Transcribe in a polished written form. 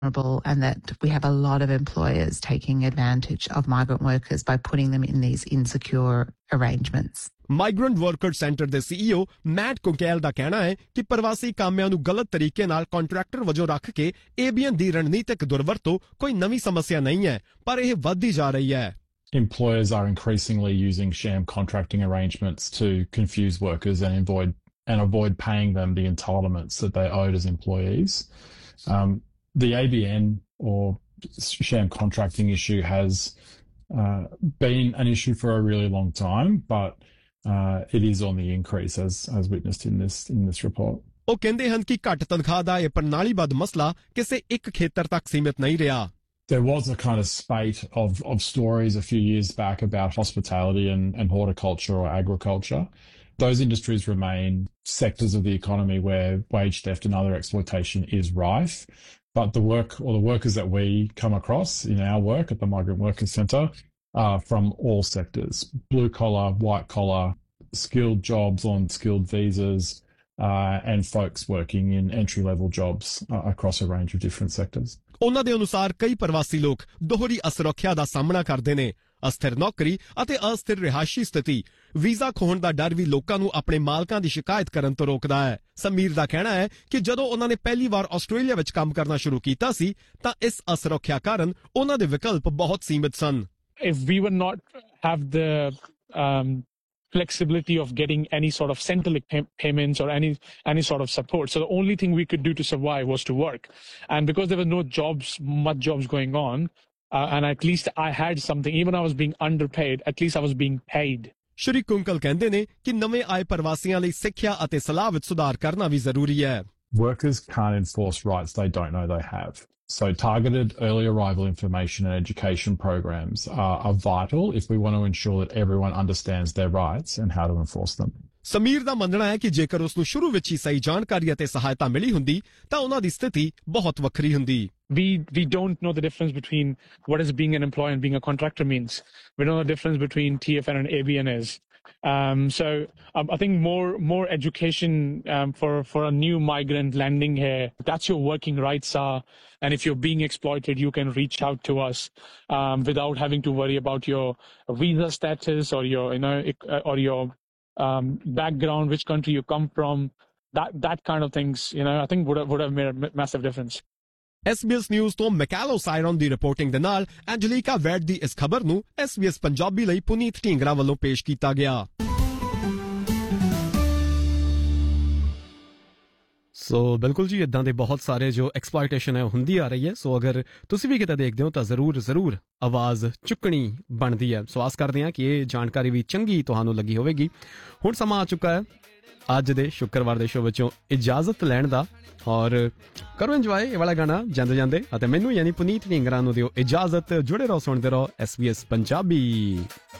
and that we have a lot of employers taking advantage of migrant workers by putting them in these insecure arrangements. Migrant worker centre ਦੇ CEO mat ਕੋਕੈਲ ਦਾ ਕਹਿਣਾ ਹੈ ਕਿ ਪ੍ਰਵਾਸੀ ਕਾਮਿਆਂ ਨੂੰ ਗਲਤ ਤਰੀਕੇ ਨਾਲ ਕੰਟਰੈਕਟਰ ਵਜੋਂ ਰੱਖ ਕੇ ਏਬੀਐਨ ਦੀ ਰਣਨੀਤਿਕ ਦੁਰਵਰਤੋਂ ਕੋਈ ਨਵੀਂ ਸਮੱਸਿਆ ਨਹੀਂ ਹੈ, ਪਰ ਇਹ ਵੱਧਦੀ ਜਾ ਰਹੀ ਹੈ। Employers are increasingly using sham contracting arrangements to confuse workers and avoid paying them the entitlements that they owed as employees. The ABN or sham contracting issue has been an issue for a really long time, but it is on the increase as witnessed in this report. ਉਹ ਕਹਿੰਦੇ ਹਨ ਕਿ ਘੱਟ ਤਨਖਾਹ ਦਾ ਇਹ ਪ੍ਰਣਾਲੀਬੱਧ ਮਸਲਾ ਕਿਸੇ ਇੱਕ ਖੇਤਰ ਤੱਕ ਸੀਮਿਤ ਨਹੀਂ ਰਿਹਾ। There was a kind of spate of stories a few years back about hospitality and horticulture or agriculture. Those industries remain sectors of the economy where wage theft and other exploitation is rife. But the workers that we come across in our work at the Migrant Workers Centre are from all sectors: blue collar, white collar, skilled jobs on skilled visas, and folks working in entry-level jobs across a range of different sectors. ਉਹਨਾਂ ਦੇ ਅਨੁਸਾਰ ਕਈ ਪ੍ਰਵਾਸੀ ਲੋਕ ਦੋਹਰੀ ਅਸੁਰੱਖਿਆ ਦਾ ਸਾਹਮਣਾ ਕਰਦੇ ਨੇ। ਅਸਥਿਰ ਨੌਕਰੀ ਅਤੇ ਅਸਥਿਰ ਰਿਹਾਇਸ਼ੀ ਸਥਿਤੀ, ਵੀਜ਼ਾ ਖੋਹਣ ਦਾ ਡਰ ਵੀ ਲੋਕਾਂ ਨੂੰ ਆਪਣੇ ਮਾਲਕਾਂ ਦੀ ਸ਼ਿਕਾਇਤ ਕਰਨ ਤੋਂ ਰੋਕਦਾ ਹੈ। ਸਮੀਰ ਦਾ ਕਹਿਣਾ ਹੈ ਕਿ ਜਦੋਂ ਉਹਨਾਂ ਨੇ ਪਹਿਲੀ ਵਾਰ ਆਸਟ੍ਰੇਲੀਆ ਵਿੱਚ ਕੰਮ ਕਰਨਾ ਸ਼ੁਰੂ ਕੀਤਾ ਸੀ ਤਾਂ ਇਸ ਅਸੁਰੱਖਿਆ ਕਾਰਨ ਉਹਨਾਂ ਦੇ ਵਿਕਲਪ ਬਹੁਤ ਸੀਮਿਤ ਸਨ। If we would not have the flexibility of getting any sort of Centrelink payments or any sort of support. So the only thing we could do to survive was to work. And because there were no much jobs going on, and at least I had something, even I was being underpaid, at least I was being paid. ਸ਼੍ਰੀ ਕੁੰਕਲ ਕਹਿੰਦੇ ਨੇ ਕਿ ਨਵੇਂ ਆਏ ਪ੍ਰਵਾਸੀਆਂ ਲਈ ਸਿੱਖਿਆ ਅਤੇ ਸਲਾਹ ਵਿੱਚ ਸੁਧਾਰ ਕਰਨਾ ਵੀ ਜ਼ਰੂਰੀ ਹੈ। Workers can't enforce rights they don't know they have. So targeted early arrival information and education programs are vital if we want to ensure that everyone understands their rights and how to enforce them. Sameer ਦਾ ਮੰਨਣਾ ਹੈ ਕਿ ਜੇਕਰ ਉਸ ਨੂੰ ਸ਼ੁਰੂ ਵਿੱਚ ਹੀ ਸਹੀ ਜਾਣਕਾਰੀ ਅਤੇ ਸਹਾਇਤਾ ਮਿਲੀ ਹੁੰਦੀ ਤਾਂ ਉਹਨਾਂ ਦੀ ਸਥਿਤੀ ਬਹੁਤ ਵੱਖਰੀ ਹੁੰਦੀ। We don't know the difference between what is being an employee and being a contractor means. We don't know the difference between TFN and ABN is. So I think more education for a new migrant landing here. That's your working rights are, and if you're being exploited, you can reach out to us without having to worry about your visa status or your background, which country you come from. That kind of things, I think would have made a massive difference. SBS news ਤੋਂ ਮੈਕੈਲੋ siren ਦੀ reporting ਦੇ ਨਾਲ ਐਂਜਲੀਕਾ wed ਦੀ ਇਸ ਖਬਰ ਨੂੰ SBS Punjabi ਲਈ ਪੁਨੀਤ ਢੀਂਗਰਾ ਵੱਲੋਂ ਪੇਸ਼ ਕੀਤਾ ਗਿਆ। ਸੋ ਬਿਲਕੁਲ ਜੀ, ਇਦਾਂ ਦੇ ਬਹੁਤ ਸਾਰੇ ਜੋ ਐਕਸਪਲੋਇਟੇਸ਼ਨ ਹੈ ਹੁੰਦੀ ਆ ਰਹੀ ਹੈ। ਸੋ ਅਗਰ ਤੁਸੀਂ ਵੀ ਕਿਤੇ ਦੇਖਦੇ ਹੋ ਤਾਂ ਜ਼ਰੂਰ ਆਵਾਜ਼ ਚੁੱਕਣੀ ਬਣਦੀ ਹੈ। ਸੋ ਆਸ ਕਰਦੇ ਹਾਂ ਕਿ ਇਹ ਜਾਣਕਾਰੀ ਵੀ ਚੰਗੀ ਤੁਹਾਨੂੰ ਲੱਗੀ ਹੋਵੇਗੀ। ਹੁਣ ਸਮਾਂ ਆ ਚੁੱਕਾ ਹੈ ਅੱਜ ਦੇ ਸ਼ੁੱਕਰਵਾਰ ਦੇ ਸ਼ੋਅ ਵਿੱਚੋਂ ਇਜਾਜ਼ਤ ਲੈਣ ਦਾ, ਔਰ ਕਰੋ ਇੰਜੋਏ ਇਹ ਵਾਲਾ ਗਾਣਾ ਜਾਂਦੇ ਜਾਂਦੇ, ਅਤੇ ਮੈਨੂੰ ਯਾਨੀ ਪੁਨੀਤ ਢੀਂਗਰਾ ਨੂੰ ਦਿਓ ਇਜਾਜ਼ਤ। ਜੁੜੇ ਰਹੋ, ਸੁਣਦੇ ਰਹੋ SBS ਪੰਜਾਬੀ।